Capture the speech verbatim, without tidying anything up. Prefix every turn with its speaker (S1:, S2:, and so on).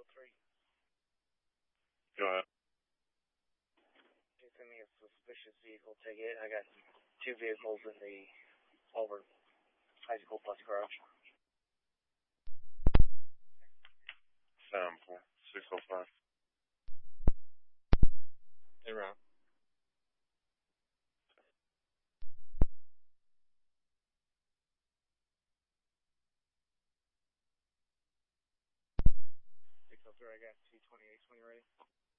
S1: oh three.
S2: Go ahead.
S1: You send me a suspicious vehicle ticket. I got two vehicles in the Auburn High School bus garage.
S2: Seven four six oh five.
S3: Hey, Rob.
S1: six oh three, I got two twenty-eight twenty ready.